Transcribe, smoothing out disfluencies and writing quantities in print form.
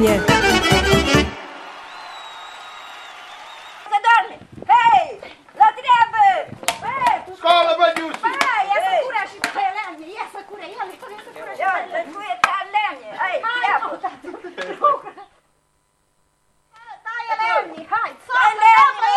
Doamne! Hei! La treabă! Scoală, bădiuși! Hai, ia să curea și tăieleane, ia să curea, ia să curea și tăieleane. Ia, să cuie tăieleane, hai, treabă! Tăieleane, hai, Tăieleane!